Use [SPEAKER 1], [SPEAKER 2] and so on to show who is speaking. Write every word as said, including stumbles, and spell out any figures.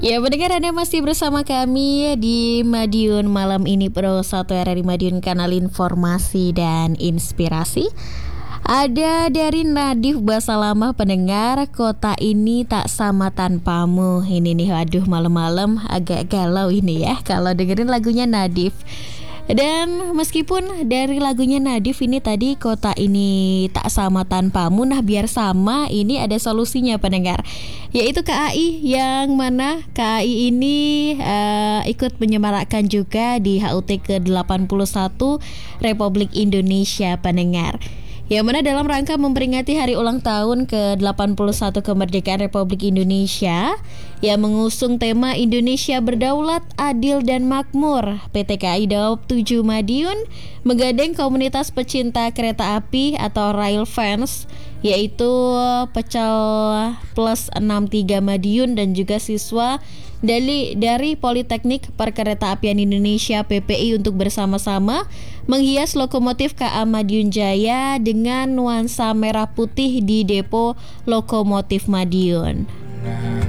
[SPEAKER 1] Ya, pendengar, Anda masih bersama kami di Madiun malam ini, Pro satu R R I Madiun, kanal informasi dan inspirasi. Ada dari Nadif Basalamah, pendengar, kota ini tak sama tanpamu. Ini nih, aduh, malam-malam agak galau ini ya kalau dengerin lagunya Nadif. Dan meskipun dari lagunya Nadif ini tadi kota ini tak sama tanpamu, nah biar sama ini ada solusinya, pendengar, yaitu K A I, yang mana K A I ini uh, ikut menyemarakkan juga di H U T ke delapan puluh satu Republik Indonesia, pendengar, yang mana dalam rangka memperingati hari ulang tahun ke delapan puluh satu kemerdekaan Republik Indonesia yang mengusung tema Indonesia Berdaulat, Adil dan Makmur. P T K A I Daob tujuh Madiun menggandeng komunitas pecinta kereta api atau rail fans, yaitu Pecel Plus enam tiga Madiun dan juga siswa dari dari Politeknik Perkeretaapian Indonesia P P I untuk bersama-sama menghias lokomotif K A Madiun Jaya dengan nuansa merah putih di depo lokomotif Madiun.